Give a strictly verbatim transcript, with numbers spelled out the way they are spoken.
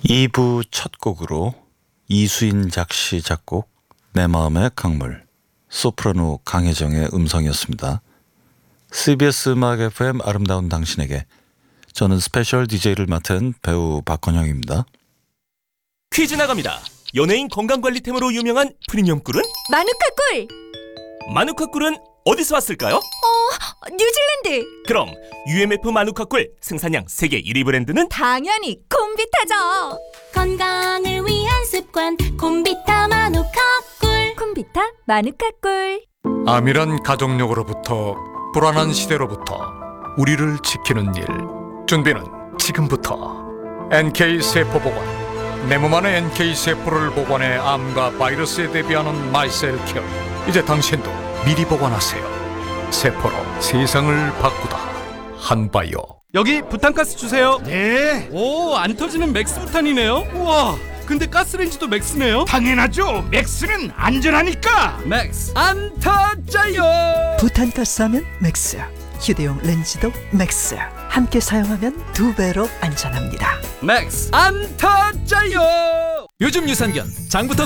이 부 첫 곡으로 이수인 작시 작곡 내 마음의 강물, 소프라노 강혜정의 음성이었습니다. 씨비에스 음악 에프엠 아름다운 당신에게, 저는 스페셜 디제이를 맡은 배우 박건영입니다. 퀴즈 나갑니다. 연예인 건강관리템으로 유명한 프리미엄 꿀은? 마누카 꿀! 마누카 꿀은 어디서 왔을까요? 어, 뉴질랜드! 그럼 유엠에프 마누카 꿀 생산량 세계 일 위 브랜드는? 당연히 콤비타죠! 건강을 위한 습관 콤비타 마누카 꿀. 콤비타 마누카 꿀. 암이란 가족력으로부터 불안한 시대로부터 우리를 지키는 일, 준비는 지금부터. 엔케이 세포 보관, 내 몸 안의 엔케이 세포를 보관해 암과 바이러스에 대비하는 마이셀케어. 이제 당신도 미리 보관하세요. 세포로 세상을 바꾸다. 한바이오. 여기 부탄가스 주세요. 네, 오, 안 터지는 맥스 부탄이네요. 우와, 근데 가스레인지도 맥스네요. 당연하죠. 맥스는 안전하니까. 맥스 안 터져요. 부탄가스하면 맥스, 휴대용 렌즈도 맥스. 함께 사용하면 두 배로 안전합니다. 맥스 안 터져요. 요즘 유산균 장부터